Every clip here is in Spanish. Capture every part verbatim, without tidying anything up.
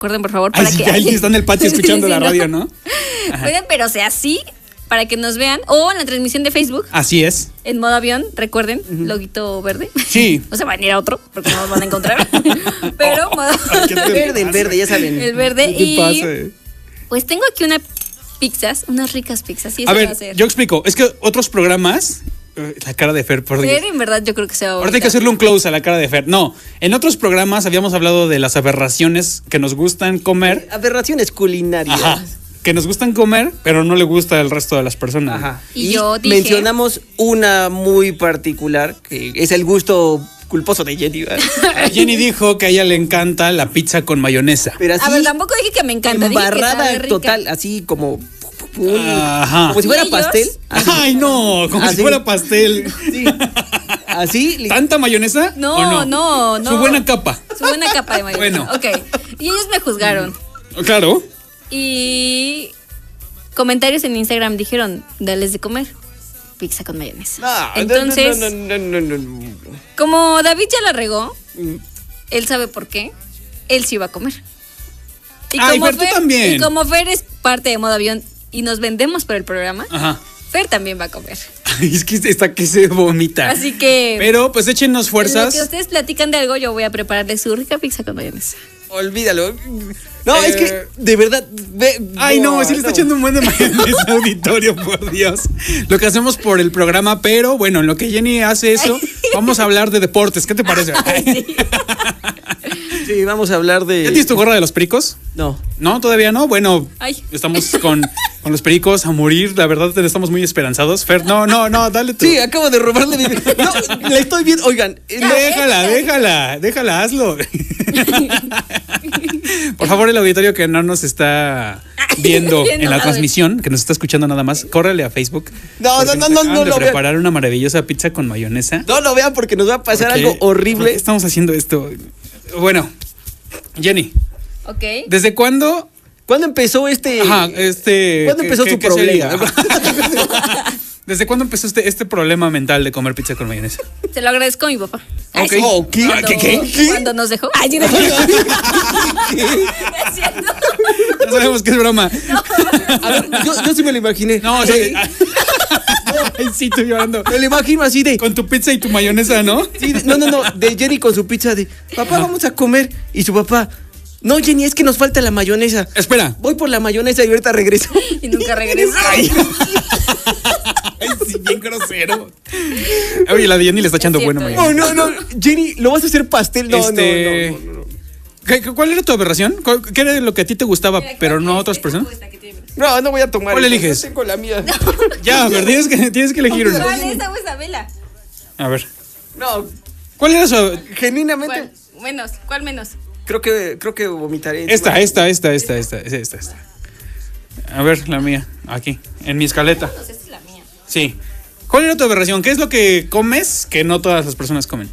Recuerden, por favor, para Ay, sí, que... ya alguien está en el patio escuchando Sí, la ¿no? radio, ¿no? Pueden, pero sea así, para que nos vean. O en la transmisión de Facebook, Así es. en modo avión, recuerden, loguito verde. Sí. No se van a ir a otro, porque no nos van a encontrar. Pero modo... ¿Qué te Verde, el pasa? verde, ya saben. El verde. ¿Qué te Y pasa? pues tengo aquí unas pizzas, unas ricas pizzas. Sí, A eso ver, va a ser. yo explico. Es que otros programas... eh, La cara de Fer, por Dios. Fer, en verdad, yo creo que se va a Ahorita hay que hacerle un close a la cara de Fer. No, en otros programas habíamos hablado de las aberraciones que nos gustan comer. Aberraciones culinarias. Ajá. Que nos gustan comer, pero no le gusta al resto de las personas. Ajá. Y yo dije- mencionamos una muy particular, que es el gusto culposo de Jenny. ¿verdad? Jenny dijo que a ella le encanta la pizza con mayonesa. Pero así, A ver, tampoco dije que me encanta. Dije que sabe embarrada rica. total, así como... un- Ajá. como si fuera ¿Y ellos? pastel. Así, Ay, no, como Así. si fuera pastel. sí. Así, li- ¿Tanta mayonesa? No, ¿o no, no. Su buena capa. Su buena capa de mayonesa. Bueno. Ok. Y ellos me juzgaron. Claro. Y comentarios en Instagram dijeron, dales de comer pizza con mayonesa. No, Entonces, no, no, no, no, no, no. como David ya la regó, él sabe por qué, él sí iba a comer. Y Ay, Fer, tú también. Y como Fer es parte de Modo Avión y nos vendemos por el programa, Ajá. Fer también va a comer. Ay, es que está que se vomita. Así que... Pero pues échenos en lo fuerzas. que ustedes platican de algo, yo voy a prepararle su rica pizza con mayonesa. Olvídalo. No, Eh, es que, de verdad, ve, Ay, no, sí le está no. echando un buen de mayonesa auditorio, por Dios. Lo que hacemos por el programa, pero bueno, en lo que Jenny hace eso, vamos a hablar de deportes. ¿Qué te parece? Sí, vamos a hablar de... ¿Ya tienes tu gorra de los pericos? No. No, todavía no. Bueno, Ay. estamos con, con los pericos a morir. La verdad, estamos muy esperanzados. Fer, no, no, no, dale tú. Sí, acabo de robarle mi... No, la estoy viendo. Oigan, eh, no, Déjala, déjala, déjala, hazlo. Por favor, el auditorio que no nos está viendo Bien en la enojado. transmisión, que nos está escuchando nada más, córrele a Facebook. No, porque no, no, nos no, acaban no de lo vean. preparar una maravillosa pizza con mayonesa. no lo vean porque nos va a pasar ¿Por qué? algo ¿Por horrible. qué estamos haciendo esto? Bueno, Jenny, Ok. ¿desde cuándo? ¿Cuándo empezó este...? Ajá, este. ¿Cuándo ¿qué- empezó qué- su qué problema? sería? ¿Desde cuándo empezó este, este problema mental de comer pizza con mayonesa? Se lo agradezco a mi papá. Ay, Ok. sí. Oh, ¿qué? Cuando, ¿Qué, qué, qué? cuando nos dejó. Ay, no, no es cierto. Ya sabemos que es broma. A ver, yo, yo sí me lo imaginé. No, sí. Ay, sí, estoy llorando. Me lo imagino así de... Con tu pizza y tu mayonesa, ¿no? sí, de- no, no, no, de Jenny con su pizza de... Papá, vamos a comer. Y su papá... No, Jenny, es que nos falta la mayonesa. Espera. Voy por la mayonesa y ahorita regreso. Y nunca regresó. Ay. Ay, sí, bien grosero. Oye, la de Jenny le está echando Es bueno cierto. mayonesa. No, no, no. Jenny, ¿lo vas a hacer pastel? No, Este- no, no, no, no. ¿Qué- qué- ¿Cuál era tu aberración? ¿Cuál- ¿Qué era lo que a ti te gustaba, Mira, pero creo no a que otras esta personas? apuesta que tiene. No, no voy a tomar. ¿Cuál esa, eliges? yo tengo la mía. Ya, a ver, tienes que, tienes que elegir una. ¿Cuál es esa esa vela? A ver. No, ¿Cuál era su...? genuinamente... ¿Cuál menos? ¿Cuál menos? Creo que, creo que vomitaré. Esta, esta, esta, esta, esta, esta, esta, esta. A ver, la mía. Aquí, en mi escaleta. No sé, esta es la mía. Sí. ¿Cuál era tu aberración? ¿Qué es lo que comes que no todas las personas comen?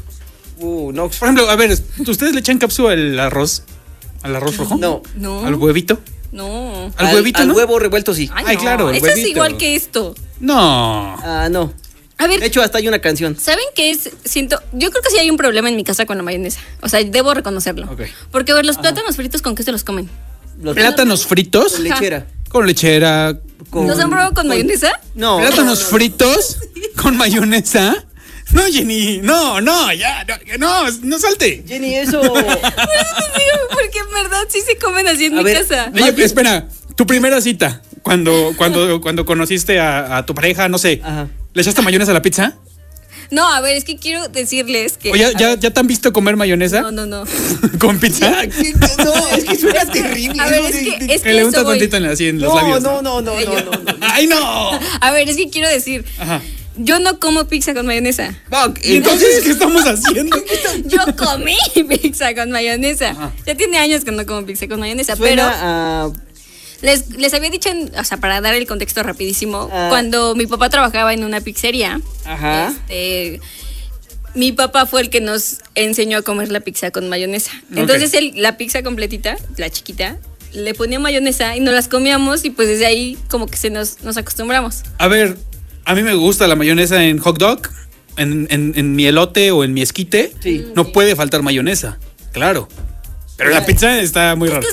Uh, no. Por ejemplo, a ver, ¿ustedes le echan cápsula al arroz? ¿Al arroz rojo? No. No. ¿Al huevito? No. ¿Al huevito, al no? huevo revuelto sí. Ay, Ay, no. claro, el Eso es huevito. igual que esto. No. Ah, no. A ver, De hecho, hasta hay una canción. ¿saben qué es? Siento, yo creo que sí hay un problema en mi casa con la mayonesa. O sea, debo reconocerlo. Ok. Porque, a ver, los plátanos fritos, ¿con qué se los comen? Los ¿Plátanos fritos? con lechera. Con lechera. Con- ¿Los han probado con mayonesa? No. ¿Plátanos fritos? ¿Con mayonesa? No, Jenny, no, no, ya, no, no, no salte. Jenny, eso. Por eso te digo, porque en verdad sí se comen así en A mi ver, casa. Oye, espera, tu primera cita, cuando, cuando, cuando conociste a, a tu pareja, no sé, Ajá. ¿le echaste mayonesa a la pizza? No, a ver, es que quiero decirles que. ¿O ya, ya, ya te han visto comer mayonesa No, no, no. con pizza? No, es que suena terrible. A ver, ¿no? es De- que, de- es Que que le eso untas voy. tantito en la- así en los No, labios. no, no, no, no, no, no. ¡Ay, no! A ver, es que quiero decir, Ajá. yo no como pizza con mayonesa. No, ¿Y entonces qué estamos haciendo? Yo comí pizza con mayonesa. Ya tiene años que no como pizza con mayonesa, suena pero a... les, les había dicho, en- o sea, para dar el contexto rapidísimo, Ah. cuando mi papá trabajaba en una pizzería, Ajá. este, mi papá fue el que nos enseñó a comer la pizza con mayonesa. Entonces él, la pizza completita, la chiquita, le ponía mayonesa y nos las comíamos y pues desde ahí como que se nos, nos acostumbramos. A ver, a mí me gusta la mayonesa en hot dog, en, en, en mi elote o en mi esquite. Sí. No puede faltar mayonesa, claro. Pero la pizza está muy rara.